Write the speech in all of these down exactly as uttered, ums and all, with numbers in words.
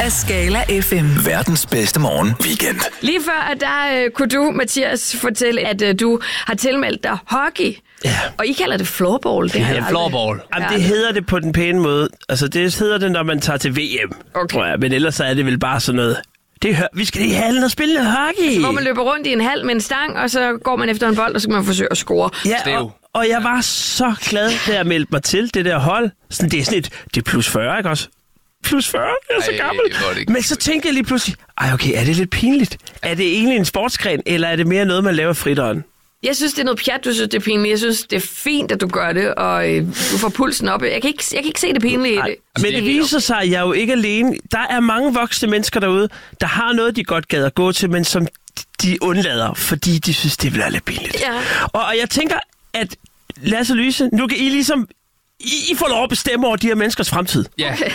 af Skala F M. Verdens bedste morgen weekend. Lige før, der øh, kunne du, Mathias, fortælle, at øh, du har tilmeldt dig hockey. Ja. Og I kalder det floorball. Det, det hedder floorball. Jamen, det hedder det på den pæne måde. Altså, det hedder det, når man tager til V M, okay. tror jeg. Men ellers er det vel bare sådan noget. Det hør, vi skal i hallen og spille noget hockey. Altså, hvor man løber rundt i en hal med en stang, og så går man efter en bold, og så kan man forsøge at score. Ja, og, og jeg var så glad, da jeg meldte mig til det der hold. Sådan, det er sådan et, det er plus fyrre, ikke også? Plus fyrre, jeg er så gammel. Men så tænkte jeg lige pludselig, ej okay, er det lidt pinligt? Er det egentlig en sportsgren, eller er det mere noget, man laver fritøjen? Jeg synes, det er noget pjat, du synes, det er pinligt. Jeg synes, det er fint, at du gør det, og øh, du får pulsen op. Jeg kan ikke, jeg kan ikke se det pinlige i det. Men det viser sig, at jeg er jo ikke alene. Der er mange voksne mennesker derude, der har noget, de godt gad at gå til, men som de undlader, fordi de synes, det bliver lidt pinligt. Ja. Og, og jeg tænker, at Lasse og Louise, nu kan I ligesom... I, I får lov at bestemme over de her menneskers fremtid. Ja. Okay.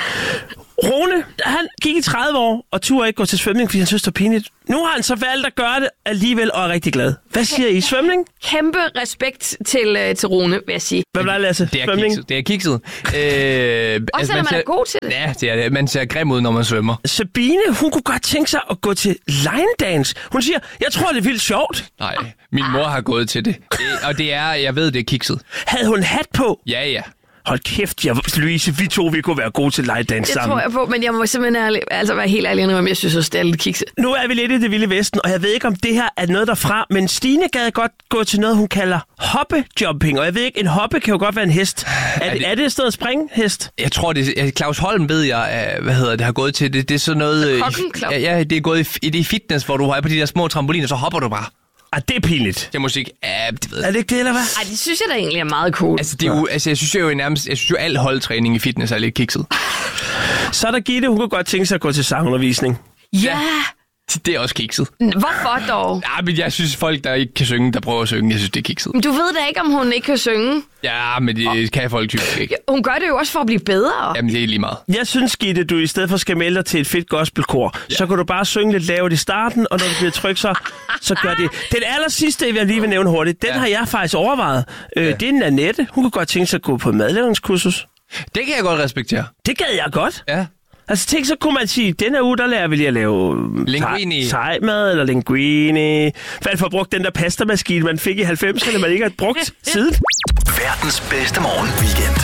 Rune, han gik i tredive år og turde ikke gå til svømning, fordi han synes, det var pinligt. Nu har han så valgt at gøre det alligevel og er rigtig glad. Hvad siger I? Svømning? Kæmpe respekt til, øh, til Rune, vil jeg sige. Hvad bliver Lasse? Det er Svømning? kikset. Det er kikset. Øh, Også altså, selvom man, man er god til det. Ja, det er det. Man ser grim ud, når man svømmer. Sabine, hun kunne godt tænke sig at gå til line dance. Hun siger, jeg tror, det er vildt sjovt. Nej, min mor har gået til det. det. Og det er, jeg ved, det er kikset. Havde hun hat på? Ja, ja. Hold kæft, jeg, Louise, vi to vi kunne være gode til line dance sammen. Det tror jeg på, men jeg må simpelthen ærlig, altså være helt ærlig, om jeg synes også, det er lidt kikset. Nu er vi lidt i det vilde vesten, og jeg ved ikke, om det her er noget derfra, men Stine gad godt gå til noget, hun kalder hoppejumping. Og jeg ved ikke, en hoppe kan jo godt være en hest. Er, er, det, er det et sted at springe, hest? Jeg tror, det er Claus Holm, ved jeg, hvad hedder det, har gået til. Det, det er sådan noget... Ja, ja, det er gået i, i det fitness, hvor du er på de der små trampoliner, så hopper du bare. Ah, det er pinligt. Det er musik. Ja, det ved jeg. Er det ikke det, eller hvad? Ej, det synes jeg da egentlig er meget cool. Altså, det er jo, altså jeg synes jo nærmest, jeg synes jo, al holdtræning i fitness er lidt kikset. Så er der Gitte, hun kunne godt tænke sig at gå til sangundervisning. Ja! Det er også kikset. Hvorfor dog? Ja, men jeg synes, folk, der ikke kan synge, der prøver at synge, jeg synes, det er kikset. Men du ved da ikke, om hun ikke kan synge. Ja, men det kan folk typisk ikke. Hun gør det jo også for at blive bedre. Jamen, det er lige meget. Jeg synes, Gitte, du i stedet for skal melde dig til et fedt gospelkor, ja. Så kan du bare synge lidt lavt i starten, og når du bliver tryg, så, så gør det. Den aller sidste, jeg lige vil nævne hurtigt, den ja. har jeg faktisk overvejet. Øh, ja. Det er Nanette. Hun kunne godt tænke sig at gå på madlavningskursus. Det kan jeg godt respektere. Det gad jeg godt. Ja. Altså tænk, så kunne man sige, denne uge, der lærer vi lige at lave linguini. Thai-mad eller linguini. Hvad for brugt den der pastamaskine, man fik i halvfemserne, man ikke har brugt siden. Verdens bedste morgen weekend.